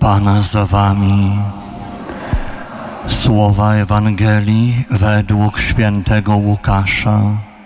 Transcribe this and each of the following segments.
Pan z wami. Słowa Ewangelii według świętego Łukasza.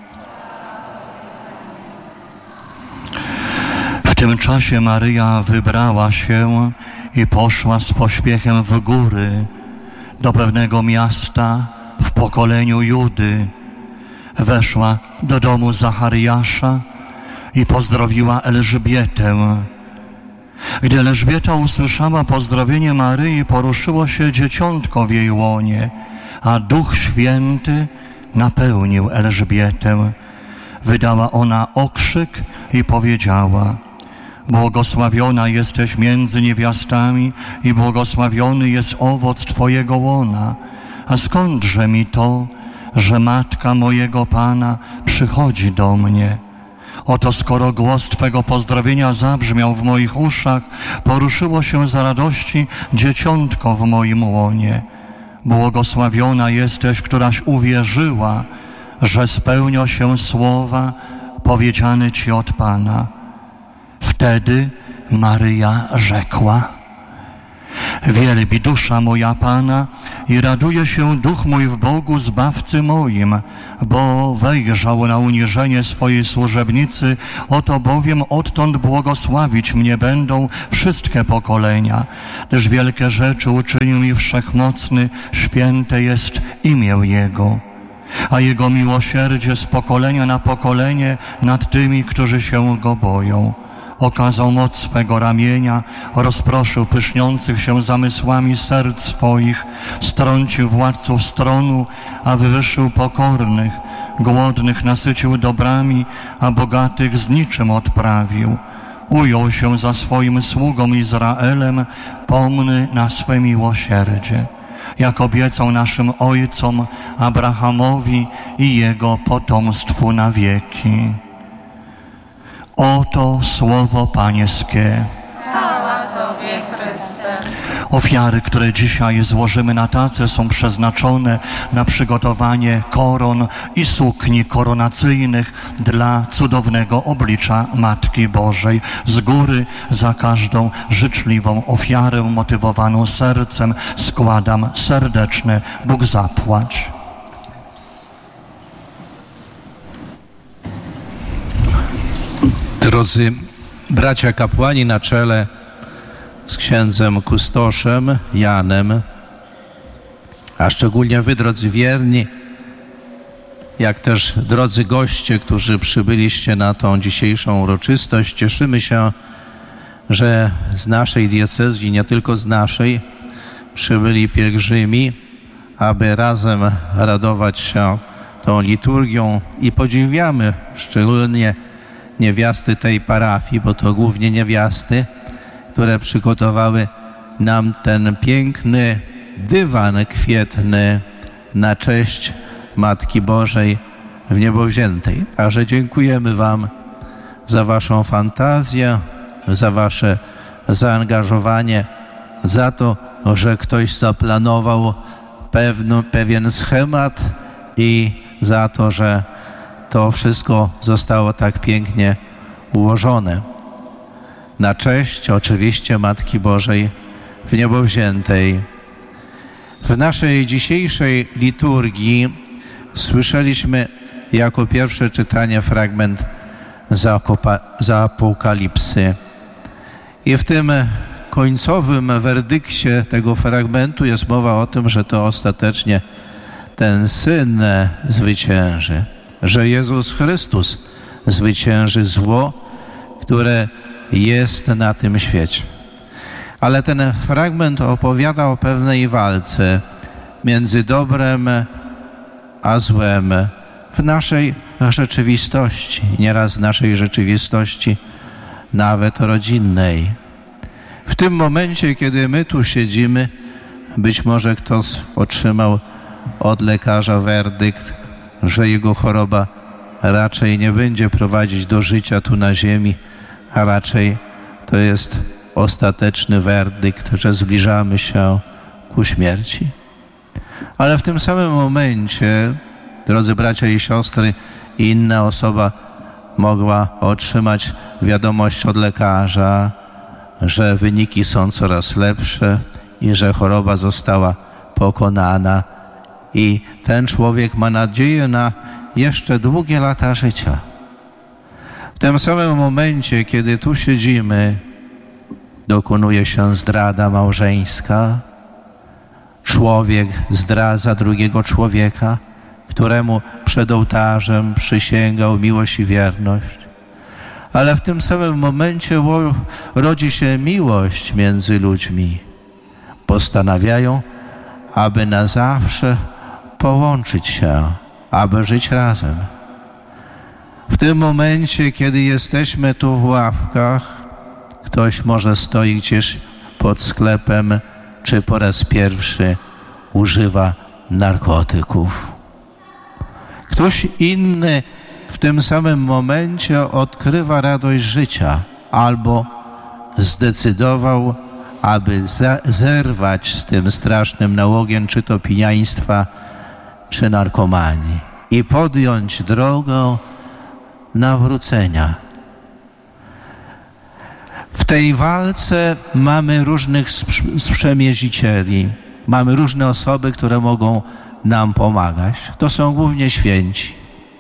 W tym czasie Maryja wybrała się i poszła z pośpiechem w góry do pewnego miasta w pokoleniu Judy. Weszła do domu Zachariasza i pozdrowiła Elżbietę. Gdy Elżbieta usłyszała pozdrowienie Maryi, poruszyło się dzieciątko w jej łonie, a Duch Święty napełnił Elżbietę. Wydała ona okrzyk i powiedziała: błogosławiona jesteś między niewiastami i błogosławiony jest owoc Twojego łona. A skądże mi to, że matka mojego Pana przychodzi do mnie? Oto skoro głos Twego pozdrowienia zabrzmiał w moich uszach, poruszyło się z radości dzieciątko w moim łonie. Błogosławiona jesteś, któraś uwierzyła, że spełnią się słowa powiedziane Ci od Pana. Wtedy Maryja rzekła: wielbi dusza moja Pana i raduje się duch mój w Bogu Zbawcy moim, bo wejrzał na uniżenie swojej służebnicy. Oto bowiem odtąd błogosławić mnie będą wszystkie pokolenia, gdyż wielkie rzeczy uczynił mi Wszechmocny, święte jest imię Jego. A Jego miłosierdzie z pokolenia na pokolenie nad tymi, którzy się Go boją. Okazał moc swego ramienia, rozproszył pyszniących się zamysłami serc swoich, strącił władców stronu, a wywyższył pokornych, głodnych nasycił dobrami, a bogatych z niczym odprawił. Ujął się za swoim sługą Izraelem, pomny na swe miłosierdzie, jak obiecał naszym ojcom Abrahamowi i jego potomstwu na wieki. Oto słowo Pańskie. Chwała Tobie, Chryste. Ofiary, które dzisiaj złożymy na tacę, są przeznaczone na przygotowanie koron i sukni koronacyjnych dla cudownego oblicza Matki Bożej. Z góry za każdą życzliwą ofiarę motywowaną sercem składam serdeczne Bóg zapłać. Drodzy bracia kapłani na czele z księdzem kustoszem Janem, a szczególnie wy, drodzy wierni, jak też drodzy goście, którzy przybyliście na tą dzisiejszą uroczystość, cieszymy się, że z naszej diecezji, nie tylko z naszej, przybyli pielgrzymi, aby razem radować się tą liturgią i podziwiamy szczególnie niewiasty tej parafii, bo to głównie niewiasty, które przygotowały nam ten piękny dywan kwietny na cześć Matki Bożej w niebowziętej. Także dziękujemy Wam za Waszą fantazję, za Wasze zaangażowanie, za to, że ktoś zaplanował pewien schemat i za to, że to wszystko zostało tak pięknie ułożone. Na cześć oczywiście Matki Bożej w niebowziętej. W naszej dzisiejszej liturgii słyszeliśmy jako pierwsze czytanie fragment z Apokalipsy. I w tym końcowym werdykcie tego fragmentu jest mowa o tym, że to ostatecznie ten Syn zwycięży, że Jezus Chrystus zwycięży zło, które jest na tym świecie. Ale ten fragment opowiada o pewnej walce między dobrem a złem w naszej rzeczywistości, nieraz w naszej rzeczywistości nawet rodzinnej. W tym momencie, kiedy my tu siedzimy, być może ktoś otrzymał od lekarza werdykt, że jego choroba raczej nie będzie prowadzić do życia tu na ziemi, a raczej to jest ostateczny werdykt, że zbliżamy się ku śmierci. Ale w tym samym momencie, drodzy bracia i siostry, inna osoba mogła otrzymać wiadomość od lekarza, że wyniki są coraz lepsze i że choroba została pokonana i ten człowiek ma nadzieję na jeszcze długie lata życia. W tym samym momencie, kiedy tu siedzimy, dokonuje się zdrada małżeńska. Człowiek zdradza drugiego człowieka, któremu przed ołtarzem przysięgał miłość i wierność. Ale w tym samym momencie rodzi się miłość między ludźmi. Postanawiają, aby na zawsze połączyć się, aby żyć razem. W tym momencie, kiedy jesteśmy tu w ławkach, ktoś może stoi gdzieś pod sklepem, czy po raz pierwszy używa narkotyków. Ktoś inny w tym samym momencie odkrywa radość życia albo zdecydował, aby zerwać z tym strasznym nałogiem, czy to pijaństwa, czy narkomanii i podjąć drogę nawrócenia. W tej walce mamy różnych sprzymierzycieli, mamy różne osoby, które mogą nam pomagać. To są głównie święci.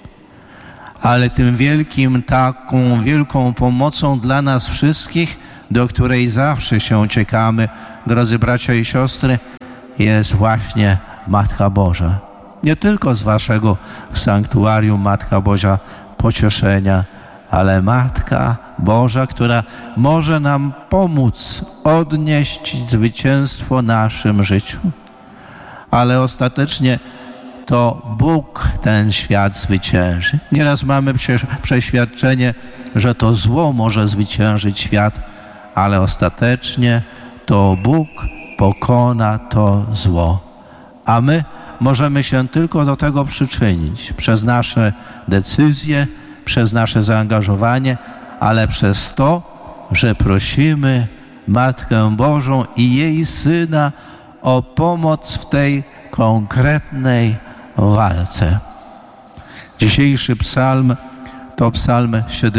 Ale tym taką wielką pomocą dla nas wszystkich, do której zawsze się uciekamy, drodzy bracia i siostry, jest właśnie Matka Boża. Nie tylko z waszego sanktuarium Matka Boża Pocieszenia, ale Matka Boża, która może nam pomóc odnieść zwycięstwo w naszym życiu. Ale ostatecznie to Bóg ten świat zwycięży. Nieraz mamy przeświadczenie, że to zło może zwyciężyć świat, ale ostatecznie to Bóg pokona to zło. A my możemy się tylko do tego przyczynić przez nasze decyzje, przez nasze zaangażowanie, ale przez to, że prosimy Matkę Bożą i jej Syna o pomoc w tej konkretnej walce. Dzisiejszy psalm to psalm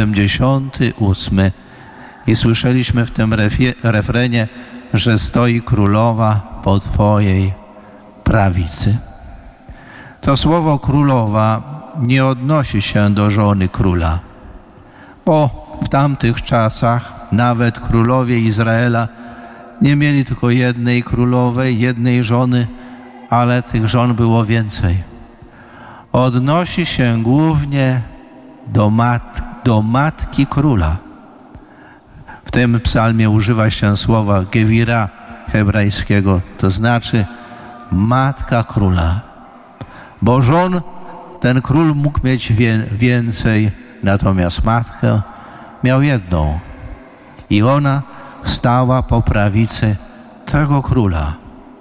78 i słyszeliśmy w tym refrenie, że stoi królowa po Twojej prawicy. To słowo królowa nie odnosi się do żony króla, bo w tamtych czasach nawet królowie Izraela nie mieli tylko jednej królowej, jednej żony, ale tych żon było więcej. Odnosi się głównie do matki króla. W tym psalmie używa się słowa gewira hebrajskiego, to znaczy matka króla. Bo żon ten król mógł mieć więcej, natomiast matkę miał jedną. I ona stała po prawicy tego króla.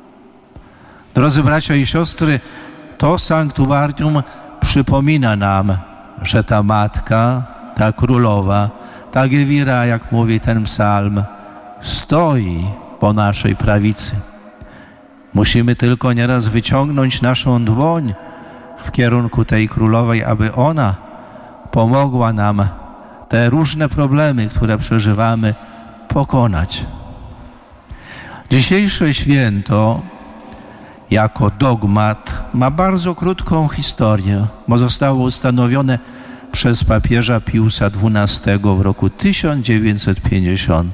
Drodzy bracia i siostry, to sanktuarium przypomina nam, że ta matka, ta królowa, ta gewira, jak mówi ten psalm, stoi po naszej prawicy. Musimy tylko nieraz wyciągnąć naszą dłoń w kierunku tej królowej, aby ona pomogła nam te różne problemy, które przeżywamy, pokonać. Dzisiejsze święto jako dogmat ma bardzo krótką historię, bo zostało ustanowione przez papieża Piusa XII w roku 1950.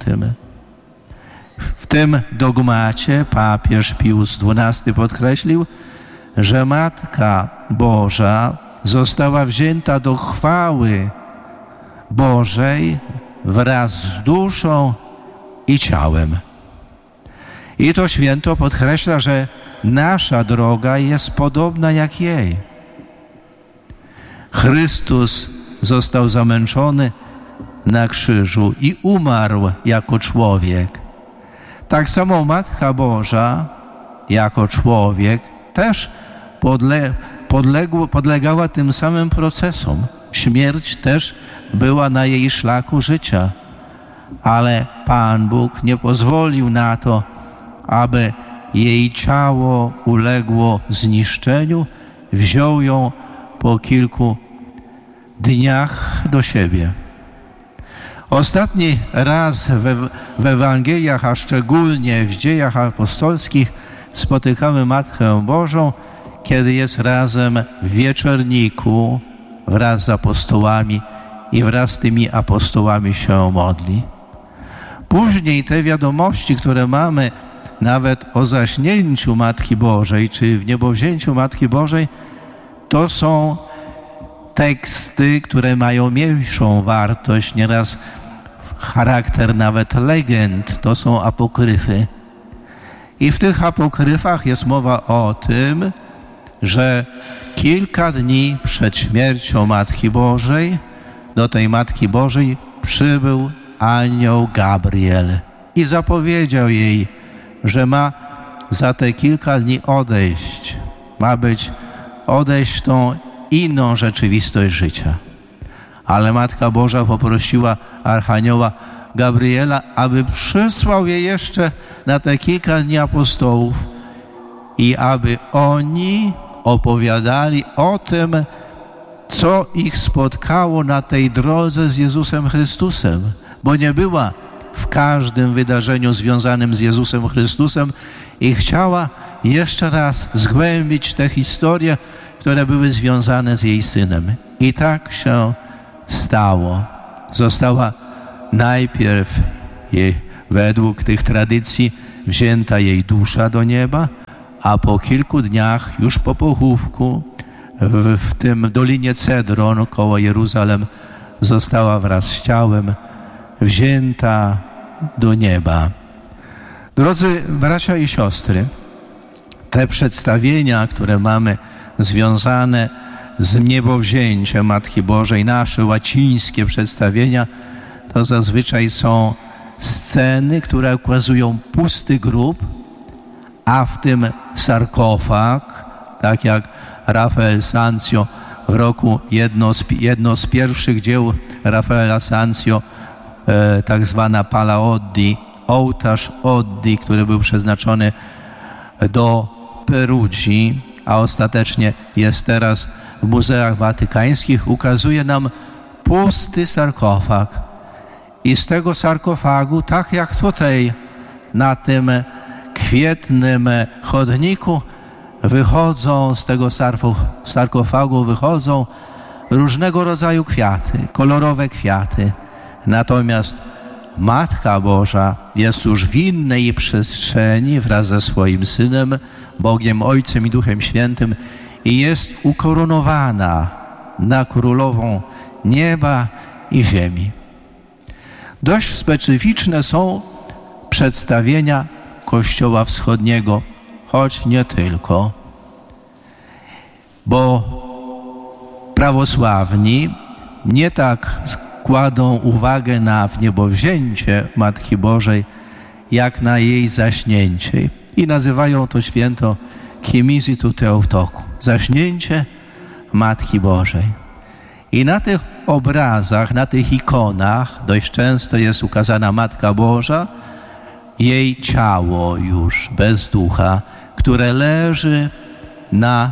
W tym dogmacie papież Pius XII podkreślił, że Matka Boża została wzięta do chwały Bożej wraz z duszą i ciałem. I to święto podkreśla, że nasza droga jest podobna jak jej. Chrystus został zamęczony na krzyżu i umarł jako człowiek. Tak samo Matka Boża jako człowiek też podlegała tym samym procesom. Śmierć też była na jej szlaku życia. Ale Pan Bóg nie pozwolił na to, aby jej ciało uległo zniszczeniu. Wziął ją po kilku dniach do siebie. Ostatni raz w Ewangeliach, a szczególnie w dziejach apostolskich, spotykamy Matkę Bożą, kiedy jest razem w wieczorniku wraz z apostołami i wraz z tymi apostołami się modli. Później te wiadomości, które mamy nawet o zaśnięciu Matki Bożej, czy w niebowzięciu Matki Bożej, to są teksty, które mają mniejszą wartość, nieraz charakter nawet legend, to są apokryfy. I w tych apokryfach jest mowa o tym, że kilka dni przed śmiercią Matki Bożej do tej Matki Bożej przybył anioł Gabriel i zapowiedział jej, że ma za te kilka dni odejść. Ma odejść w tą inną rzeczywistość życia. Ale Matka Boża poprosiła archanioła Gabriela, aby przysłał jej jeszcze na te kilka dni apostołów i aby oni opowiadali o tym, co ich spotkało na tej drodze z Jezusem Chrystusem, bo nie była w każdym wydarzeniu związanym z Jezusem Chrystusem i chciała jeszcze raz zgłębić te historie, które były związane z jej Synem. I tak się stało. Została najpierw według tych tradycji wzięta jej dusza do nieba, a po kilku dniach, już po pochówku, w tym Dolinie Cedron koło Jeruzalem, została wraz z ciałem wzięta do nieba. Drodzy bracia i siostry, te przedstawienia, które mamy związane z niebowzięciem Matki Bożej, nasze łacińskie przedstawienia, to zazwyczaj są sceny, które ukazują pusty grób, a w tym sarkofag, tak jak Rafael Sanzio w roku jedno z pierwszych dzieł Rafaela Sanzio, tak zwana Pala Oddi, ołtarz Oddi, który był przeznaczony do Perugii, a ostatecznie jest teraz w muzeach watykańskich, ukazuje nam pusty sarkofag. I z tego sarkofagu, tak jak tutaj na tym kwietnym chodniku, wychodzą z tego sarkofagu wychodzą różnego rodzaju kwiaty, kolorowe kwiaty. Natomiast Matka Boża jest już w innej przestrzeni wraz ze swoim Synem, Bogiem Ojcem i Duchem Świętym i jest ukoronowana na królową nieba i ziemi. Dość specyficzne są przedstawienia Kościoła Wschodniego, choć nie tylko, bo prawosławni nie tak kładą uwagę na wniebowzięcie Matki Bożej, jak na jej zaśnięcie i nazywają to święto Kimisi tu Theotoku, zaśnięcie Matki Bożej. I na tych obrazach, na tych ikonach dość często jest ukazana Matka Boża, jej ciało już bez ducha, które leży na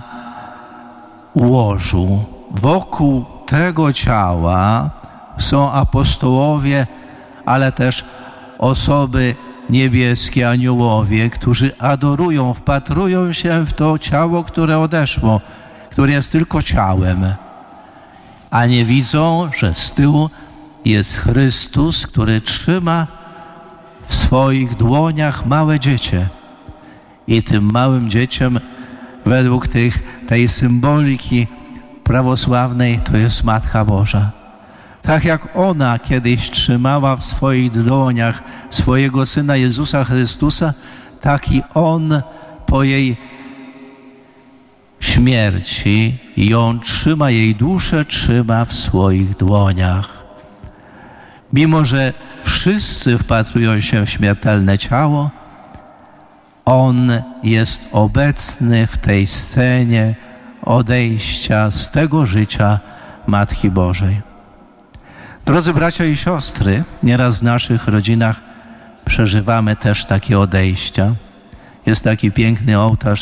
łożu. Wokół tego ciała są apostołowie, ale też osoby niebieskie, aniołowie, którzy adorują, wpatrują się w to ciało, które odeszło, które jest tylko ciałem, a nie widzą, że z tyłu jest Chrystus, który trzyma w swoich dłoniach małe dziecię. I tym małym dzieciem, według tej symboliki prawosławnej, to jest Matka Boża. Tak jak ona kiedyś trzymała w swoich dłoniach swojego Syna Jezusa Chrystusa, tak i On po jej śmierci ją trzyma, jej duszę trzyma w swoich dłoniach. Mimo że wszyscy wpatrują się w śmiertelne ciało, On jest obecny w tej scenie odejścia z tego życia Matki Bożej. Drodzy bracia i siostry, nieraz w naszych rodzinach przeżywamy też takie odejścia. Jest taki piękny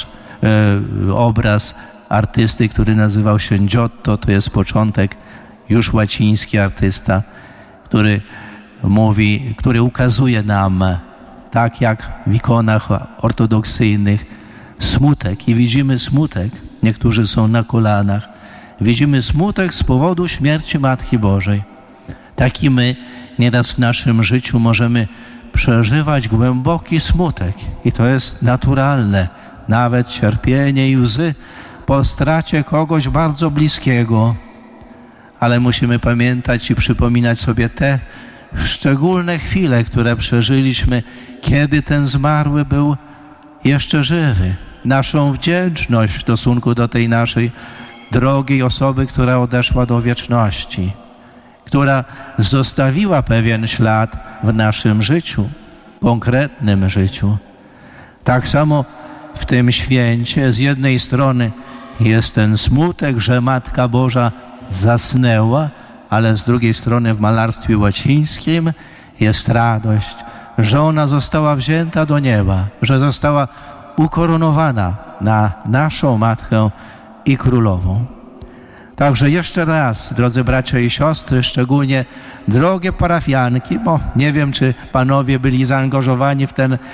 obraz artysty, który nazywał się Giotto, to jest początek, już łaciński artysta, który mówi, który ukazuje nam, tak jak w ikonach ortodoksyjnych, smutek. I widzimy smutek. Niektórzy są na kolanach. Widzimy smutek z powodu śmierci Matki Bożej. Taki my nieraz w naszym życiu możemy przeżywać głęboki smutek. I to jest naturalne. Nawet cierpienie i łzy po stracie kogoś bardzo bliskiego. Ale musimy pamiętać i przypominać sobie te szczególne chwile, które przeżyliśmy, kiedy ten zmarły był jeszcze żywy. Naszą wdzięczność w stosunku do tej naszej drogiej osoby, która odeszła do wieczności, która zostawiła pewien ślad w naszym życiu, konkretnym życiu. Tak samo w tym święcie z jednej strony jest ten smutek, że Matka Boża zasnęła, ale z drugiej strony w malarstwie łacińskim jest radość, że ona została wzięta do nieba, że została ukoronowana na naszą Matkę i Królową. Także jeszcze raz, drodzy bracia i siostry, szczególnie drogie parafianki, bo nie wiem, czy panowie byli zaangażowani w ten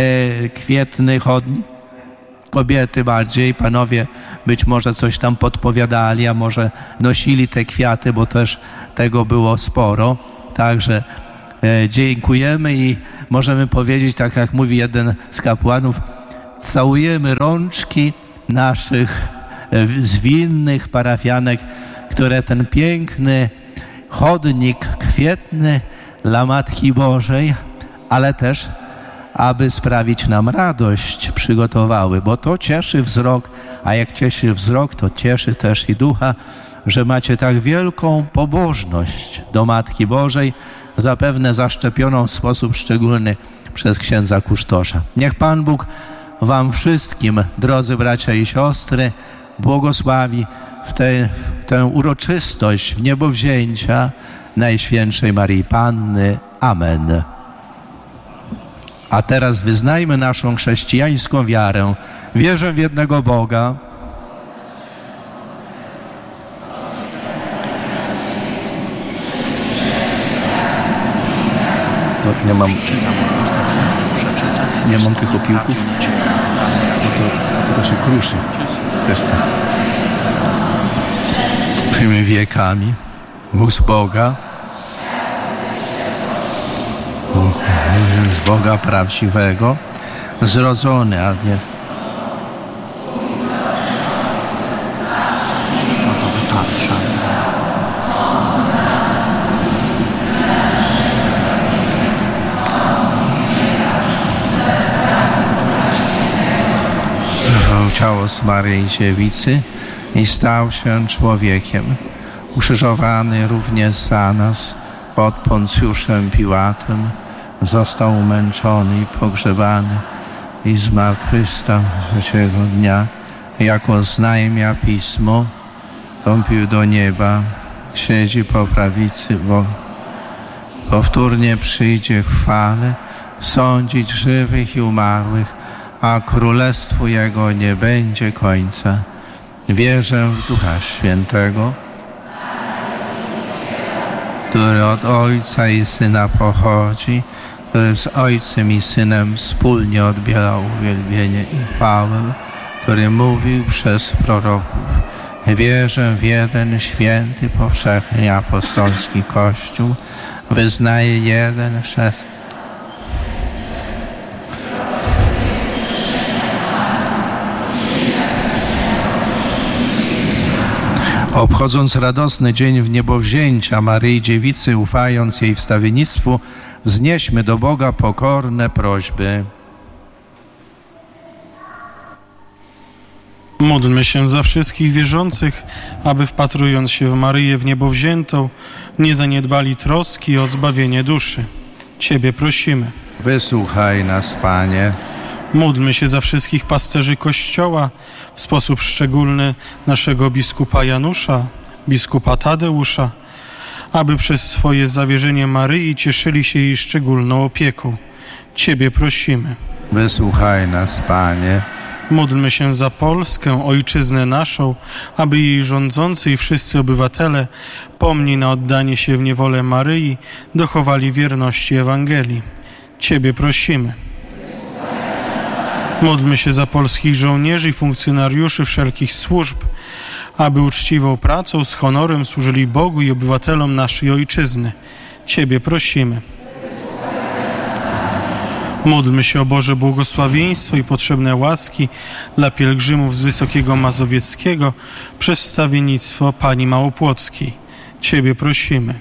kwietny chodnik, kobiety bardziej, panowie być może coś tam podpowiadali, a może nosili te kwiaty, bo też tego było sporo. Także dziękujemy i możemy powiedzieć, tak jak mówi jeden z kapłanów, całujemy rączki naszych zwinnych parafianek, które ten piękny chodnik kwietny dla Matki Bożej, ale też aby sprawić nam radość, przygotowały, bo to cieszy wzrok, a jak cieszy wzrok, to cieszy też i ducha, że macie tak wielką pobożność do Matki Bożej, zapewne zaszczepioną w sposób szczególny przez księdza kustosza. Niech Pan Bóg wam wszystkim, drodzy bracia i siostry, błogosławi w tę uroczystość w niebowzięcia Najświętszej Maryi Panny. Amen. A teraz wyznajmy naszą chrześcijańską wiarę. Wierzę w jednego Boga, nie mam tych opiłków, to się kruszy. Też tak. Tymi wiekami Bóg Boga, z Boga prawdziwego, zrodzony, a nie ciało z Maryi Dziewicy i stał się człowiekiem, ukrzyżowany również za nas pod Poncjuszem Piłatem, został umęczony i pogrzebany i zmartwychwstał trzeciego dnia, jako oznajmia Pismo, wstąpił do nieba, siedzi po prawicy Boga. Powtórnie przyjdzie w chwale sądzić żywych i umarłych, a królestwu Jego nie będzie końca. Wierzę w Ducha Świętego, który od Ojca i Syna pochodzi, który z Ojcem i Synem wspólnie odbierał uwielbienie i chwałę, który mówił przez proroków. Wierzę w jeden święty, powszechny apostolski Kościół, wyznaję jeden chrzest. Obchodząc radosny dzień wniebowzięcia Maryi Dziewicy, ufając jej wstawiennictwu, wznieśmy do Boga pokorne prośby. Módlmy się za wszystkich wierzących, aby wpatrując się w Maryję wniebowziętą, nie zaniedbali troski o zbawienie duszy. Ciebie prosimy. Wysłuchaj nas, Panie. Módlmy się za wszystkich pasterzy Kościoła, w sposób szczególny naszego biskupa Janusza, biskupa Tadeusza, aby przez swoje zawierzenie Maryi cieszyli się jej szczególną opieką. Ciebie prosimy. Wysłuchaj nas, Panie. Módlmy się za Polskę, ojczyznę naszą, aby jej rządzący i wszyscy obywatele, pomni na oddanie się w niewolę Maryi, dochowali wierności Ewangelii. Ciebie prosimy. Módlmy się za polskich żołnierzy i funkcjonariuszy wszelkich służb, aby uczciwą pracą, z honorem służyli Bogu i obywatelom naszej ojczyzny. Ciebie prosimy. Módlmy się o Boże błogosławieństwo i potrzebne łaski dla pielgrzymów z Wysokiego Mazowieckiego przez wstawiennictwo Pani Małopłockiej. Ciebie prosimy.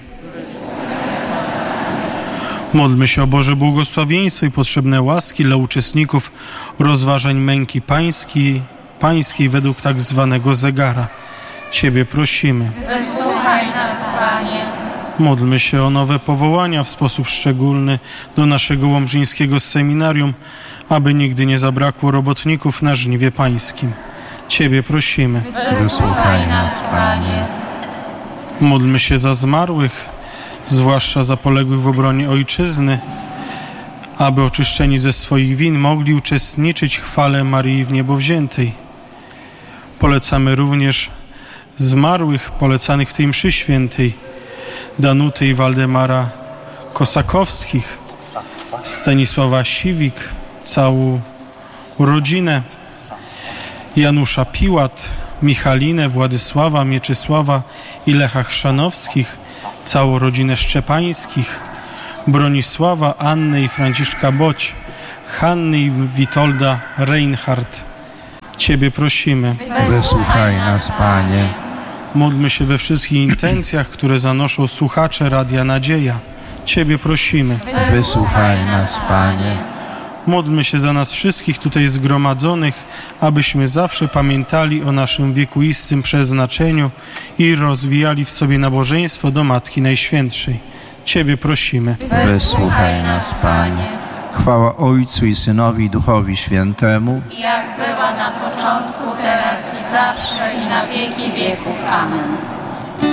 Módlmy się o Boże błogosławieństwo i potrzebne łaski dla uczestników rozważań męki pańskiej według tak zwanego zegara. Ciebie prosimy. Wysłuchaj nas, Panie. Módlmy się o nowe powołania w sposób szczególny do naszego łomżyńskiego seminarium, aby nigdy nie zabrakło robotników na żniwie pańskim. Ciebie prosimy. Wysłuchaj nas, Panie. Módlmy się za zmarłych, zwłaszcza za poległych w obronie ojczyzny, aby oczyszczeni ze swoich win mogli uczestniczyć w chwale Maryi w niebo wziętej. Polecamy również zmarłych polecanych w tej mszy świętej, Danuty i Waldemara Kosakowskich, Stanisława Siwik, całą rodzinę, Janusza Piłat, Michalinę, Władysława, Mieczysława i Lecha Chrzanowskich, całą rodzinę Szczepańskich, Bronisława, Annę i Franciszka Boć, Hanny i Witolda Reinhardt. Ciebie prosimy. Wysłuchaj nas, Panie. Módlmy się we wszystkich intencjach, które zanoszą słuchacze Radia Nadzieja. Ciebie prosimy. Wysłuchaj nas, Panie. Módlmy się za nas wszystkich tutaj zgromadzonych, abyśmy zawsze pamiętali o naszym wiekuistym przeznaczeniu i rozwijali w sobie nabożeństwo do Matki Najświętszej. Ciebie prosimy. Wysłuchaj nas, Panie. Chwała Ojcu i Synowi i Duchowi Świętemu. Jak była na początku, teraz i zawsze, i na wieki wieków. Amen.